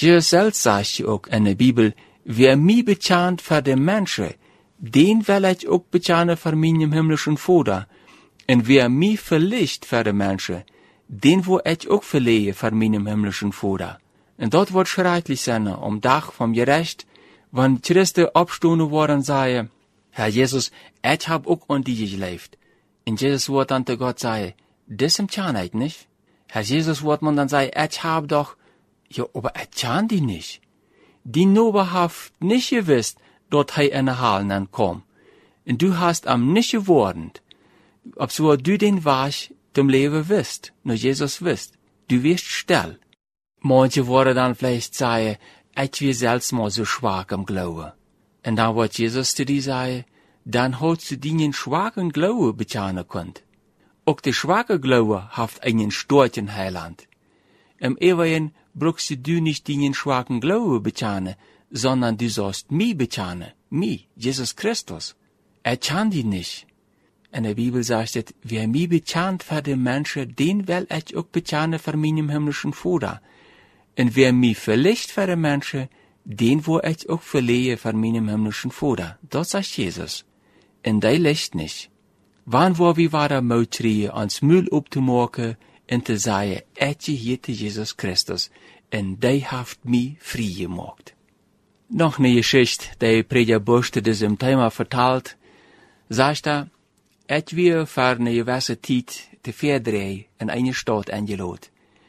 Jesus selbst sagt ook in de Bibel, wer mij betjant voor de mensen, den will ich ook betjanen voor mijn himmlischen Vader. En wer mij verliest voor de mensen, den wil ich ook verliezen voor mijn himmlischen Vader. En dat wordt schrijtlich zijn, om dag van je recht, wanneer Christus opstonden worden, zei, Herr Jesus, ich hab ook an die geleefd. En Jesus wordt dan te God zeggen, das im Tjanheit nicht. Herr Jesus wordt man dann sagen, ich hab doch, ja, aber ich tjan die nicht. Die Nober haft nicht gewusst, dort hei in der Halen ankom. En du hast am nicht geworden, ob so du den Wasch dem Leben wisst, nur Jesus wisst. Du wirst still. Manche worden dann vielleicht sagen, ich wir selbst mal so schwach im Glauben. Und dann wird Jesus zu dir sagen, dann holst du den schwachen Glauben betjanen könnt. Auch der schwache Glaube haft einen starken Heiland. Im Ewigen brauchst du nicht den schwachen Glaube betjanen, sondern du sollst mich betjanen, mich, Jesus Christus. Tjan die nicht. In der Bibel sagt es, wer mich betjant für die Menschen, den will ich auch betjanen für meinen himmlischen Vater. Und wer mich verlicht für die Menschen, den will ich auch verliezen für meinen himmlischen Vater. Das sagt Jesus. Und der liegt nicht. Wann wo wir waren Mautrieën ans Müll opzumaken en te zeggen, je heette Jesus Christus, en die haft mij vrij gemaakt. Noch eine Geschichte, die Prediger Busch zu diesem Thema vertelt, sagt ich wir für eine gewisse Zeit te Verdreh in eine Stadt eingeladen.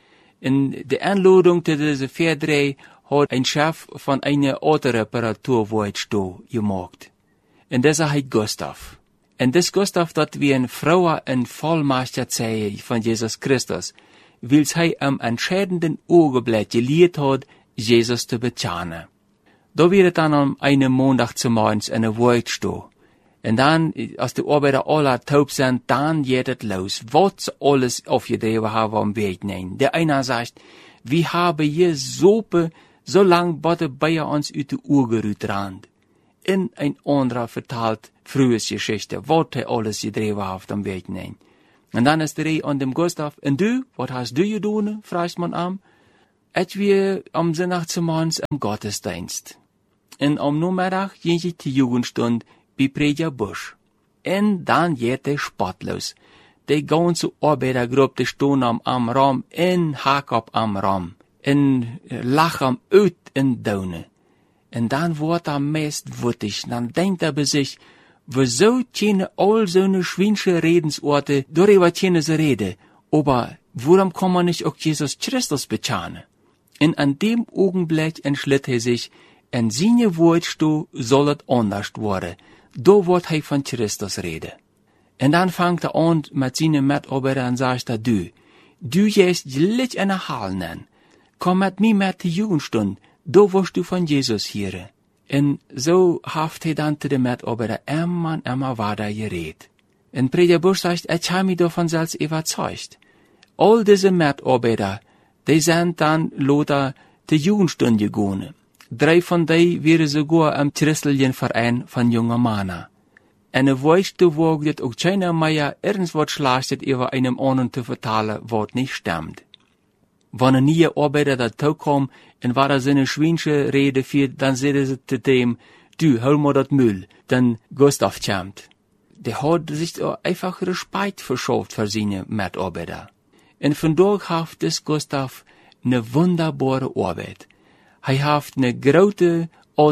In der Einladung zu dieser Verdreh hat ein Chef von einer Autoreparaturwerkstatt gemacht. Und dieser heißt Gustav. Und das Gustav, dat wie ein Frau in Vollmachtserzeichen von Jesus Christus, weil sie am entscheidenden Augenblick gelehrt hat, Jesus zu betjanen. Da wird dann am einen Montag zum Morgens in der Werkstatt. Und dann, als die Arbeiter alle taub sind, dann geht es los, was sie alles aufgedreht haben am Weg nehmen. Der eine sagt, wir haben hier Suppe so lang bei uns uit de Uhr gerührt. In ein anderer vertalt frühes Geschichte, was er alles gedreht hat am Weg nehmen. Und dann ist die Rede an dem Gustav, und du, was hast du getan, fragt man am? Ich wir am Sonntag zum Morgens im Gottesdienst. Und am Nachmittag ging ich die Jugendstunde bei Prediger Busch. Und dann geht der Spott los. Die ganze Arbeitergruppe stehen am Raum, in Hack am Raum, in lachen uit in Daunen. Und dann wird er meist wütig, dann denkt er bei sich, wieso keine all so eine schwinsche Redensorte, darüber keine sie rede, aber warum kann man nicht auch Jesus Christus betjanen? Und an dem Augenblick entschlitt er sich, in seine Wortstuhl soll es anders werden. Da wird er von Christus reden. Und dann fängt er an mit seinen Mitarbeitern und sagt er, du gehst gleich in der Halle an. Komm mit mir mit die Jugendstunde, da wirst du von Jesus hören. Und so haft er dann zu den Mitarbeitern immer weiter geredet. Und Prediger Busch sagt, ich habe mich davon selbst überzeugt. All diese Mitarbeiter, die sind dann lauter zur Jugendstunde gegangen. 3 von denen wären sogar am christlichen Verein von jungen Männern. Eine Weichte wog dat auch keiner mehr irgendwas schlachtet über einem anderen zu vertalen, was nicht stimmt. Wenn ein neuer Arbeiter dazu kommt und war da seine schwinsche Rede führt, dann sagen sie zu dem, du, hol mal dat Müll, dann Gustav kommt. Der hat sich einfach Respekt verschafft für seine Mitarbeiter. Und von dort hat das Gustav eine wunderbare Arbeit. Er hat eine große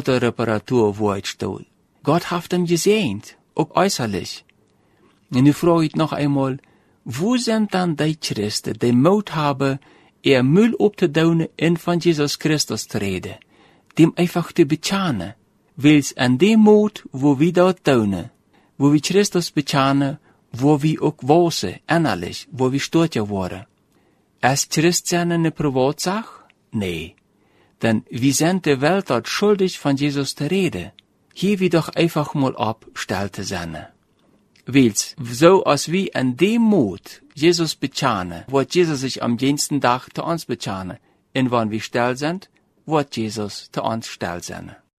Autoreparaturwerkstatt. Gott hat ihm gesehen, auch äußerlich. Und ich frage ich noch einmal, wo sind dann die Christen, die Mut haben, ihr Müll abzudauen und von Jesus Christus zu reden, dem einfach zu betjanen, weil's an dem Mut, wo wir dort tun, wo wir Christus betjanen, wo wir auch wissen, innerlich, wo wir stolz geworden. Ist Christsein eine Privatsache? Nee. Denn wir sind der Welt dort schuldig, von Jesus zu reden. Hier wir doch einfach mal ab, still zu sein. Weil's, so als wir an dem Mut Jesus betjanen, wird Jesus sich am jensten Tag zu uns betjanen. Und wenn wir still sind, wird Jesus zu uns still sein.